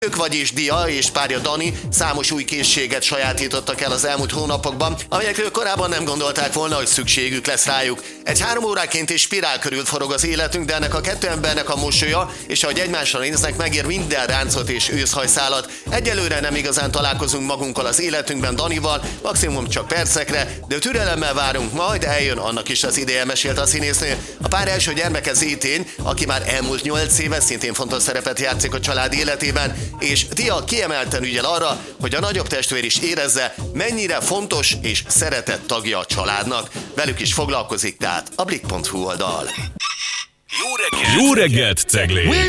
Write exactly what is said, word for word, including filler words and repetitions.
Ők, vagyis Dia és párja Dani számos új készséget sajátítottak el az elmúlt hónapokban, amelyekről korábban nem gondolták volna, hogy szükségük lesz rájuk. Egy három óránkénti spirál körül forog az életünk, de ennek a kettő embernek a mosolya, és ahogy egymásra néznek, megér minden ráncot és őszhajszálat. Egyelőre nem igazán találkozunk magunkkal az életünkben Danival, maximum csak percekre, de türelemmel várunk, majd eljön annak is az ideje, mesélt a színésznő. A pár első gyermeke Zétén, aki már elmúlt nyolc éve szintén fontos szerepet játszik a család életében, és Dia kiemelten ügyel arra, hogy a nagyobb testvér is érezze, mennyire fontos és szeretett tagja a családnak. Velük is foglalkozik tehát a Blick pont hu oldal. Jó reggelt! Jó reggelt, Ceglé!